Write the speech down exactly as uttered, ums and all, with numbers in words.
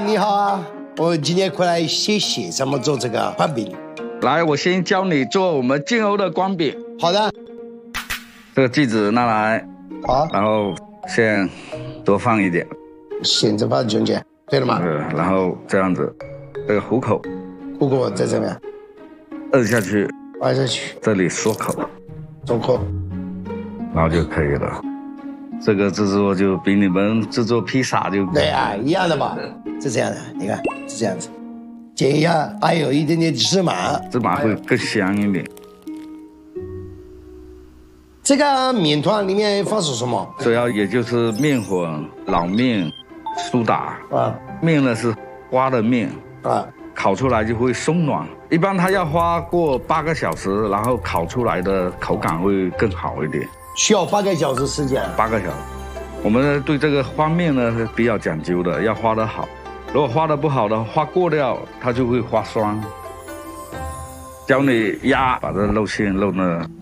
你好啊，我今天过来学习怎么做这个宽饼。 来，我先教你做我们京欧的光饼。 好的。 这个剂子拿来， 好， 然后先多放一点， 现在放中间，对了吗？ 对，然后这样子，这个虎口， 虎口在这边， 摁下去， 按下去， 这里缩口， 松口， 然后就可以了。这个制作就比你们制作披萨就对啊，一样的嘛，是这样的，你看是这样子，煎一下，还有一点点芝麻， 芝麻会更香一点。 这个面团里面放是什么？ 主要也就是面粉、老面、苏打啊， 面呢是花的面啊， 烤出来就会松软。一般它要花过八个小时，然后烤出来的口感会更好一点。 需要八个小时时间。 八个小时，我们对这个花面呢是比较讲究的，要花得好。如果花得不好的，花过掉它就会发酸。教你压，把这肉馅弄的